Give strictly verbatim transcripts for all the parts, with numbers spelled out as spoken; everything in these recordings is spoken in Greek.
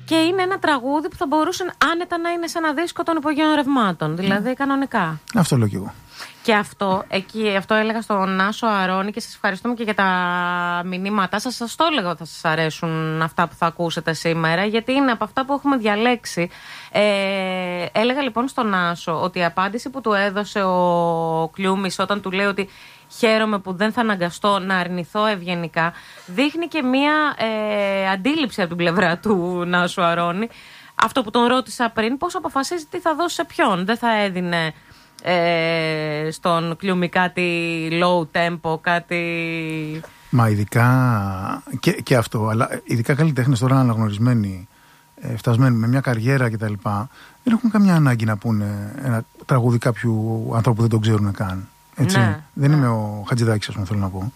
Και είναι ένα τραγούδι που θα μπορούσε άνετα να είναι σε ένα δίσκο των υπογείων ρευμάτων. Δηλαδή mm. κανονικά. Αυτό λέω κι εγώ. Και αυτό, εκεί, αυτό έλεγα στον Άσο Αρώνη και σας ευχαριστούμε και για τα μηνύματά σας. Σας το έλεγα ότι θα σας αρέσουν αυτά που θα ακούσετε σήμερα, γιατί είναι από αυτά που έχουμε διαλέξει. Ε, έλεγα λοιπόν στον Άσο ότι η απάντηση που του έδωσε ο Κλιούμης όταν του λέει ότι χαίρομαι που δεν θα αναγκαστώ να αρνηθώ ευγενικά, δείχνει και μία ε, αντίληψη από την πλευρά του Νάσου Αρώνη. Αυτό που τον ρώτησα πριν, πώς αποφασίζει τι θα δώσει σε ποιον. Δεν θα έδινε ε, στον Κλιούμη κάτι low tempo, κάτι... Μα ειδικά και, και αυτό, αλλά ειδικά καλλιτέχνες τώρα αναγνωρισμένοι, ε, φτασμένοι με μια καριέρα κτλ. Δεν έχουν καμιά ανάγκη να πούνε ένα τραγούδι κάποιου ανθρώπου που δεν τον ξέρουν καν. Έτσι. Ναι, δεν ναι. είμαι ο Χατζηδάκης, ας πούμε, θέλω να πω.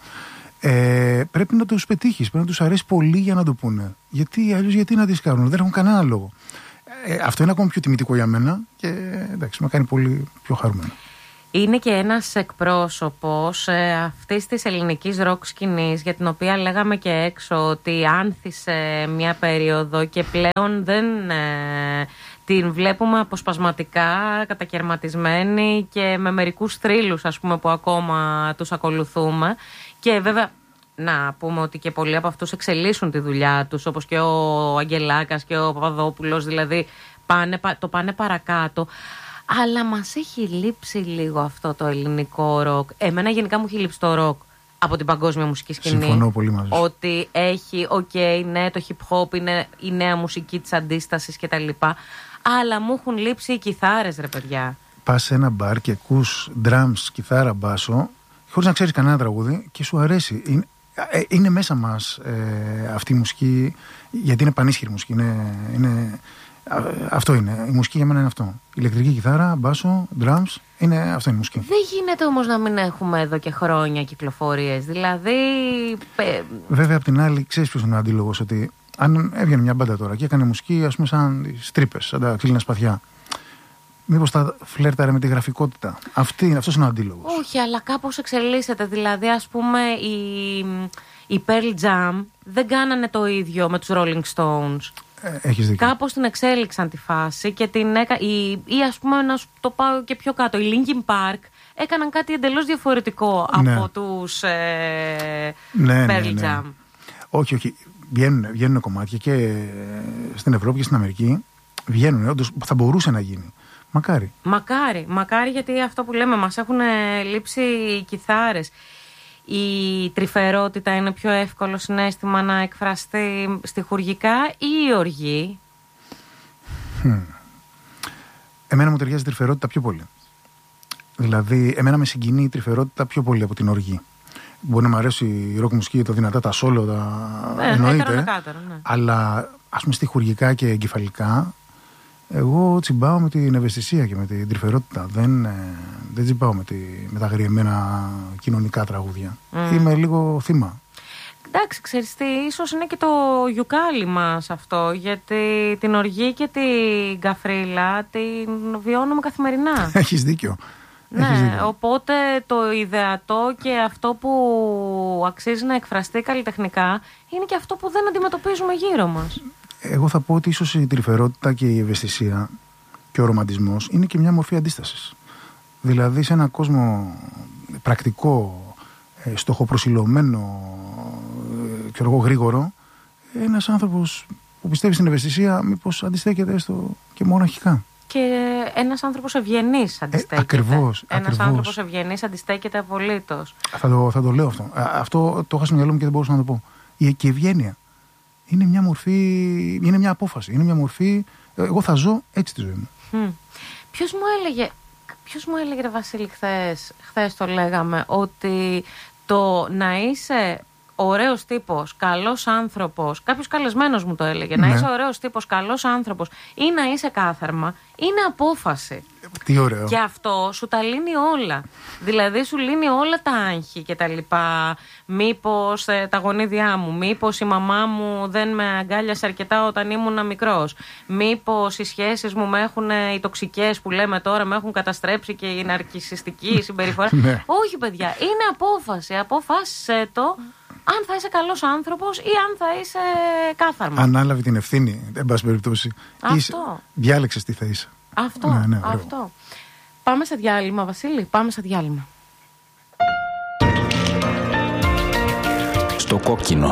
Ε, πρέπει να τους πετύχεις, πρέπει να τους αρέσει πολύ για να το πούνε. Γιατί αλλιώς γιατί να τις κάνουν, δεν έχουν κανένα λόγο. Ε, αυτό είναι ακόμα πιο τιμητικό για μένα και εντάξει, με κάνει πολύ πιο χαρούμενο. Είναι και ένας εκπρόσωπος ε, αυτής της ελληνικής ροκ σκηνής, για την οποία λέγαμε και έξω ότι άνθησε μια περίοδο και πλέον δεν ε, την βλέπουμε αποσπασματικά, κατακαιρματισμένη και με μερικούς θρύλους, ας πούμε, που ακόμα τους ακολουθούμε. Και βέβαια να πούμε ότι και πολλοί από αυτούς εξελίσσουν τη δουλειά τους, όπως και ο Αγγελάκας και ο Παπαδόπουλος, δηλαδή πάνε, το πάνε παρακάτω. Αλλά μας έχει λείψει λίγο αυτό το ελληνικό ροκ. Εμένα γενικά μου έχει λείψει το ροκ από την παγκόσμια μουσική σκηνή. Συμφωνώ πολύ μαζί σου. Ότι έχει, οκ, okay, ναι, το hip hop είναι η νέα μουσική της αντίστασης κτλ. Αλλά μου έχουν λείψει οι κιθάρες, ρε παιδιά. Πας σε ένα μπαρ και ακούς drums, κιθάρα, μπάσο, χωρίς να ξέρεις κανένα τραγούδι και σου αρέσει. Είναι, ε, είναι μέσα μας ε, αυτή η μουσική, γιατί είναι πανίσχυρη μουσική. Είναι, είναι, αυτό είναι. Η μουσική για μένα είναι αυτό. Ηλεκτρική κιθάρα, μπάσο, drums, είναι, αυτό είναι η μουσική. Δεν γίνεται όμως να μην έχουμε εδώ και χρόνια κυκλοφορίες. Δηλαδή. Βέβαια, απ' την άλλη, ξέρεις ποιος είναι ο αντίλογος, ότι αν έβγαινε μια μπάντα τώρα και έκανε μουσική, ας πούμε, σαν τις τρύπες, σαν τα ξύλινα σπαθιά, μήπως θα φλέρταρε με τη γραφικότητα. Αυτή, αυτός είναι ο αντίλογος. Όχι, αλλά κάπως εξελίσσεται. Δηλαδή, ας πούμε, οι, οι Pearl Jam δεν κάνανε το ίδιο με τους Rolling Stones. Έχεις δίκιο. Κάπως την εξέλιξαν τη φάση και την έκα... ή, ή ας πούμε να σου το πάω και πιο κάτω, οι Linkin Park έκαναν κάτι εντελώς διαφορετικό ναι. από τους ε... ναι, Pearl ναι, ναι. Jam. Όχι, όχι. Βγαίνουν, βγαίνουν κομμάτια και στην Ευρώπη και στην Αμερική βγαίνουν. Όντως θα μπορούσε να γίνει. Μακάρι. Μακάρι, μακάρι, γιατί αυτό που λέμε, μας έχουν λείψει οι κιθάρες. Η τρυφερότητα είναι πιο εύκολο συναίσθημα να εκφραστεί στιχουργικά ή η οργή? Hm. Εμένα μου ταιριάζει η τρυφερότητα πιο πολύ. Δηλαδή, εμένα με συγκινεί η τρυφερότητα πιο πολύ από την οργή. Μπορεί να μου αρέσει η ροκ μουσική, τα δυνατά, τα σόλο, τα ε, εννοείται. Κάτω, ναι. Αλλά ας πούμε στιχουργικά και εγκεφαλικά, εγώ τσιμπάω με την ευαισθησία και με την τρυφερότητα. Δεν, δεν τσιμπάω με, τη, με τα αγριεμένα κοινωνικά τραγούδια. Mm. Είμαι λίγο θύμα. Εντάξει, ξέρεις τι, ίσως είναι και το γιουκάλι μας αυτό, γιατί την οργή και την καφρίλα την βιώνουμε καθημερινά. Έχεις δίκιο. Ναι, Έχεις δίκιο. Οπότε το ιδεατό και αυτό που αξίζει να εκφραστεί καλλιτεχνικά είναι και αυτό που δεν αντιμετωπίζουμε γύρω μας. Εγώ θα πω ότι ίσως η τρυφερότητα και η ευαισθησία και ο ρομαντισμός είναι και μια μορφή αντίστασης. Δηλαδή σε έναν κόσμο πρακτικό, στοχοπροσιλωμένο, ξέρω εγώ, γρήγορο, ένας άνθρωπος που πιστεύει στην ευαισθησία μήπως αντιστέκεται έστω και μοναχικά. Και ένας άνθρωπος ευγενής αντιστέκεται. Ε, ακριβώς. Ένας ακριβώς. άνθρωπος ευγενής αντιστέκεται απολύτως. Θα το, θα το λέω αυτό. Αυτό το είχα στο μυαλό μου και δεν μπορούσα να το πω. Η, και η ευγένεια είναι μια μορφή, είναι μια απόφαση. Είναι μια μορφή. Εγώ θα ζω έτσι τη ζωή μου. Mm. Ποιος μου έλεγε, ποιος μου έλεγε, ρε Βασίλη, χθες, χθες το λέγαμε, ότι το να είσαι ωραίος τύπος, καλός άνθρωπος, κάποιος καλεσμένος μου το έλεγε, ναι. Να είσαι ωραίος τύπος, καλός άνθρωπος ή να είσαι κάθαρμα, είναι απόφαση. Τι ωραίο. Και αυτό σου τα λύνει όλα. Δηλαδή σου λύνει όλα τα άγχη και τα λοιπά. Μήπως ε, τα γονίδια μου, μήπως η μαμά μου δεν με αγκάλιασε αρκετά όταν ήμουν μικρός, μήπως οι σχέσεις μου με έχουν, οι τοξικές που λέμε τώρα, με έχουν καταστρέψει και η ναρκισσιστική συμπεριφορά. Όχι παιδιά, είναι απόφαση. Αποφάσισε το. αν θα είσαι καλός άνθρωπος ή αν θα είσαι κάθαρμα. Ανάλαβε την ευθύνη, εν πάση περιπτώσει. Αυτό. Διάλεξες τι θα είσαι. Αυτό. Ναι, ναι, αυτό. Πάμε σε διάλειμμα, Βασίλη. Πάμε σε διάλειμμα. Στο κόκκινο.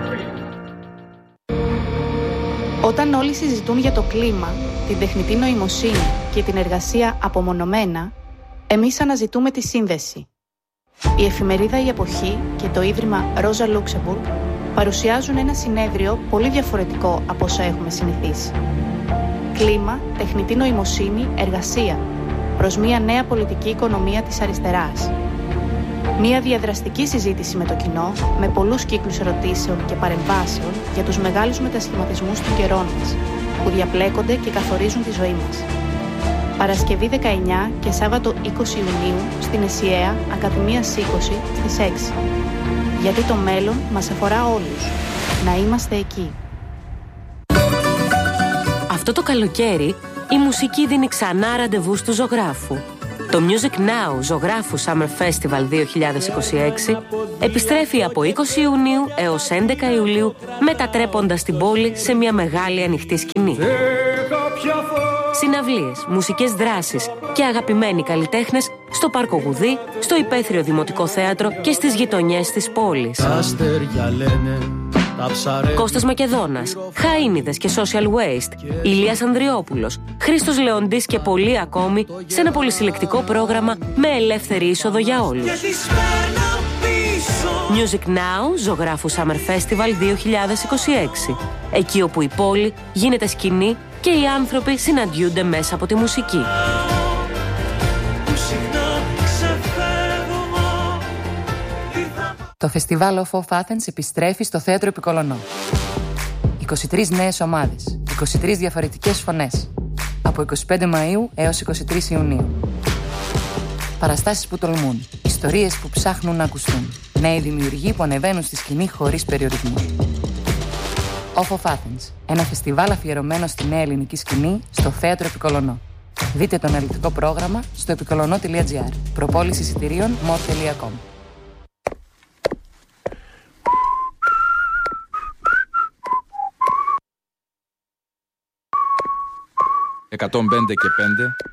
Όταν όλοι συζητούν για το κλίμα, την τεχνητή νοημοσύνη και την εργασία απομονωμένα, εμείς αναζητούμε τη σύνδεση. Η εφημερίδα «Η Εποχή» και το Ίδρυμα Ρόζα Λούξεμπουργκ παρουσιάζουν ένα συνέδριο πολύ διαφορετικό από όσα έχουμε συνηθίσει. Κλίμα, τεχνητή νοημοσύνη, εργασία, προς μια νέα πολιτική οικονομία της αριστεράς. Μια διαδραστική συζήτηση με το κοινό, με πολλούς κύκλους ερωτήσεων και παρεμβάσεων για τους μεγάλους μετασχηματισμούς των καιρών μας, που διαπλέκονται και καθορίζουν τη ζωή μας. Παρασκευή δεκαεννιά και Σάββατο είκοσι Ιουνίου στην ΕΣΥΑ Ακαδημίας είκοσι στις έξι. Γιατί το μέλλον μας αφορά όλους. Να είμαστε εκεί. Αυτό το καλοκαίρι η μουσική δίνει ξανά ραντεβού στους ζωγράφου. Το Music Now Ζωγράφου Summer Festival δύο χιλιάδες είκοσι έξι επιστρέφει από είκοσι Ιουνίου έως έντεκα Ιουλίου, μετατρέποντας την πόλη σε μια μεγάλη ανοιχτή σκηνή. Συναυλίες, μουσικές δράσεις και αγαπημένοι καλλιτέχνες στο Πάρκο Γουδί, στο Υπαίθριο Δημοτικό Θέατρο και στις γειτονιές της πόλης. Κώστας Μακεδόνας, Χαΐνιδες και Social Waste, Ηλίας Ανδριόπουλος, Χρήστος Λεοντής και πολλοί ακόμη σε ένα πολυσυλλεκτικό πρόγραμμα με ελεύθερη είσοδο για όλους. Music Now Ζωγράφου Summer Festival δύο χιλιάδες είκοσι έξι. Εκεί όπου η πόλη γίνεται σκηνή και οι άνθρωποι συναντιούνται μέσα από τη μουσική. Το φεστιβάλ Off of Athens επιστρέφει στο Θέατρο Επικολονό. είκοσι τρεις νέες ομάδες, είκοσι τρεις διαφορετικές φωνές. Από είκοσι πέντε Μαΐου έως είκοσι τρεις Ιουνίου. Παραστάσεις που τολμούν, ιστορίες που ψάχνουν να ακουστούν. Νέοι δημιουργοί που ανεβαίνουν στη σκηνή χωρίς περιορισμούς. Off of Athens, ένα φεστιβάλ αφιερωμένο στη νέα ελληνική σκηνή στο Θέατρο Επικολονό. Δείτε το αναλυτικό πρόγραμμα στο επικολονό τελεία τζι άρ. Προπόληση εισιτηρίων μορ τελεία κομ. εκατόν πέντε και πέντε